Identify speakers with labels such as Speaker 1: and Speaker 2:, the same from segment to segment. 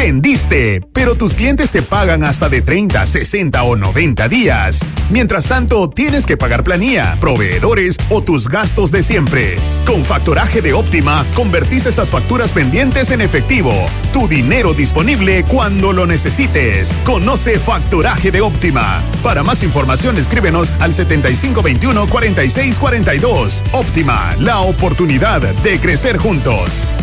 Speaker 1: Vendiste, pero tus clientes te pagan hasta de 30, 60 o 90 días. Mientras tanto, tienes que pagar planilla, proveedores o tus gastos de siempre. Con Factoraje de Óptima, convertís esas facturas pendientes en efectivo. Tu dinero disponible cuando lo necesites. Conoce Factoraje de Óptima. Para más información, escríbenos al 7521-4642. Óptima, la oportunidad de crecer juntos.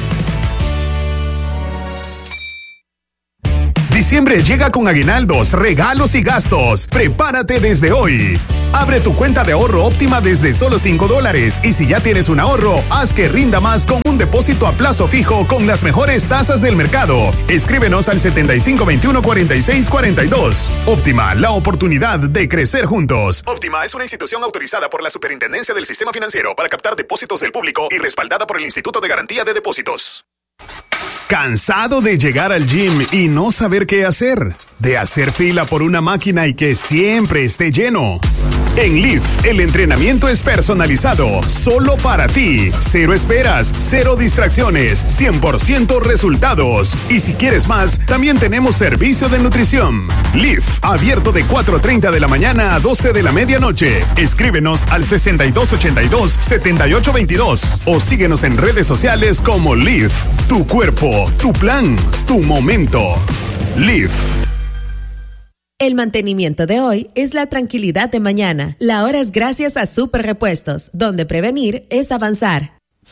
Speaker 1: Diciembre llega con aguinaldos, regalos y gastos. Prepárate desde hoy. Abre tu cuenta de ahorro Óptima desde solo $5 y si ya tienes un ahorro, haz que rinda más con un depósito a plazo fijo con las mejores tasas del mercado. Escríbenos al 7521-4642. Óptima, la oportunidad de crecer juntos. Óptima es una institución autorizada por la Superintendencia del Sistema Financiero para captar depósitos del público y respaldada por el Instituto de Garantía de Depósitos. ¿Cansado de llegar al gym y no saber qué hacer? ¿De hacer fila por una máquina y que siempre esté lleno? En Lift, el entrenamiento es personalizado, solo para ti. Cero esperas, cero distracciones, 100% resultados. Y si quieres más, también tenemos servicio de nutrición. Lift, abierto de 4:30 de la mañana a 12 de la medianoche. Escríbenos al 6282-7822 o síguenos en redes sociales como Lift. Tu cuerpo, tu plan, tu momento. Lift.
Speaker 2: El mantenimiento de hoy es la tranquilidad de mañana. La hora es gracias a Super Repuestos, donde prevenir es avanzar.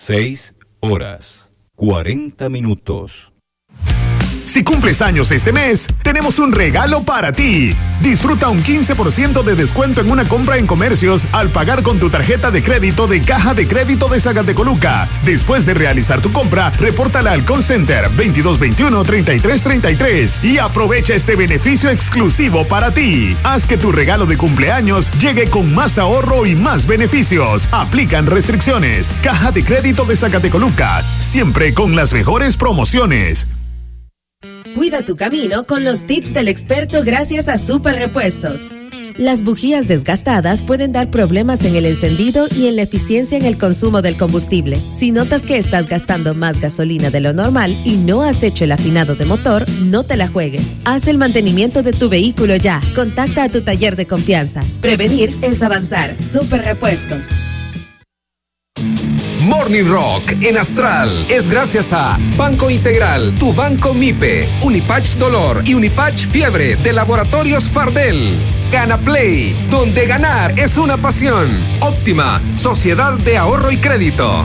Speaker 3: 6:40.
Speaker 1: Si cumples años este mes, tenemos un regalo para ti. Disfruta un 15% de descuento en una compra en comercios al pagar con tu tarjeta de crédito de Caja de Crédito de Zacatecoluca. Después de realizar tu compra, repórtala al call center 2221-3333 y aprovecha este beneficio exclusivo para ti. Haz que tu regalo de cumpleaños llegue con más ahorro y más beneficios. Aplican restricciones. Caja de Crédito de Zacatecoluca, siempre con las mejores promociones.
Speaker 2: Cuida tu camino con los tips del experto gracias a Super Repuestos. Las bujías desgastadas pueden dar problemas en el encendido y en la eficiencia en el consumo del combustible. Si notas que estás gastando más gasolina de lo normal y no has hecho el afinado de motor, no te la juegues. Haz el mantenimiento de tu vehículo ya. Contacta a tu taller de confianza. Prevenir es avanzar. Super Repuestos.
Speaker 4: Morning Rock en Astral es gracias a Banco Integral, tu banco MIPE, Unipatch Dolor y Unipatch Fiebre de Laboratorios Fardel. Gana Play, donde ganar es una pasión. Óptima, Sociedad de Ahorro y Crédito.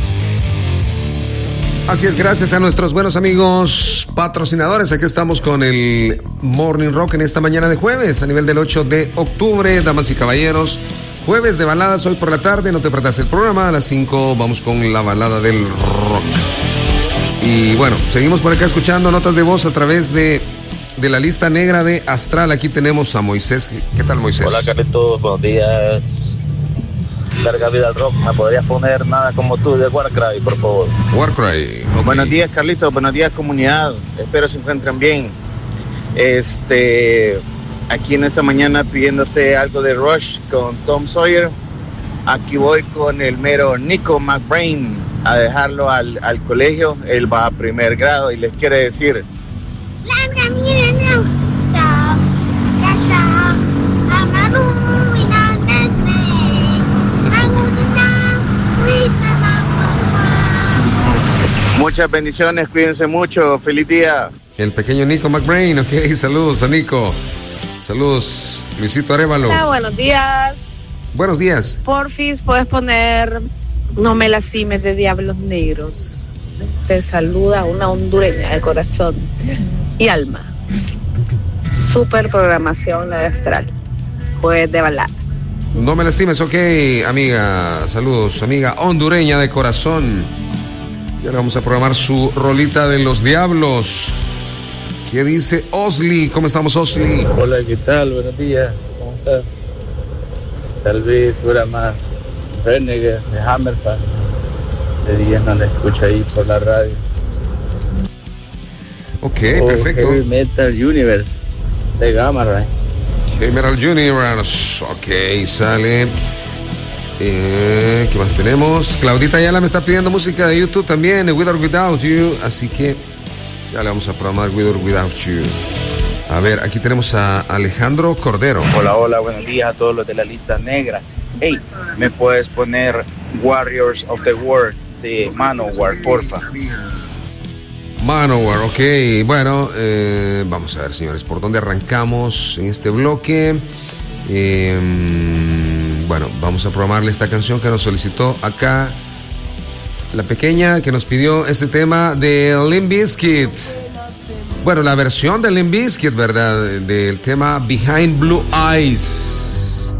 Speaker 4: Así es, gracias a nuestros buenos amigos patrocinadores. Aquí estamos con el Morning Rock en esta mañana de jueves, a nivel del 8 de octubre, damas y caballeros. Jueves de baladas hoy por la tarde, no te pierdas el programa. A las 5 vamos con la balada del rock. Y bueno, seguimos por acá escuchando notas de voz a través de la lista negra de Astral. Aquí tenemos a Moisés. ¿Qué tal, Moisés?
Speaker 5: Hola, Carlitos, buenos días. Larga vida al rock. ¿Me podrías poner Nada Como Tú de Warcry, por favor?
Speaker 4: Warcry. Okay.
Speaker 6: Buenos días, Carlitos. Buenos días, comunidad. Espero se encuentren bien. Aquí en esta mañana pidiéndote algo de Rush con Tom Sawyer. Aquí voy con el mero Nico McBrain a dejarlo al colegio. Él va a primer grado y les quiere decir: muchas bendiciones, cuídense mucho, feliz día.
Speaker 4: El pequeño Nico McBrain, ok, saludos a Nico. Saludos, Luisito Arévalo.
Speaker 7: Hola, buenos días.
Speaker 4: Buenos días.
Speaker 7: Porfis, puedes poner No me lastimes de Diablos Negros. Te saluda una hondureña de corazón y alma. Super programación la de Astral. Jueves de baladas.
Speaker 4: No me lastimes, ok, amiga. Saludos, amiga hondureña de corazón. Ya le vamos a programar su rolita de los Diablos. ¿Qué dice Osli? ¿Cómo estamos, Osli?
Speaker 8: Hola, ¿qué tal? Buenos días. ¿Cómo estás? Tal vez fuera más Renegade de Hammerfall. De día no la escucho ahí por la radio.
Speaker 4: Ok, perfecto.
Speaker 8: Heavy Metal Universe de Gamma Ray.
Speaker 4: Heavy Metal Universe. Ok, sale. ¿Qué más tenemos? Claudita Ayala me está pidiendo música de YouTube también, With or Without You. Así que Ya le vamos a programar With or Without You. A ver, aquí tenemos a Alejandro Cordero.
Speaker 9: Hola, buenos días a todos los de la lista negra. Hey, ¿me puedes poner Warriors of the World de Manowar, porfa?
Speaker 4: Manowar, ok. Bueno, vamos a ver, señores, ¿por dónde arrancamos en este bloque? Bueno, vamos a programarle esta canción que nos solicitó acá la pequeña, que nos pidió este tema de Limp Bizkit. Bueno, la versión de Limp Bizkit, ¿verdad? Del tema Behind Blue Eyes.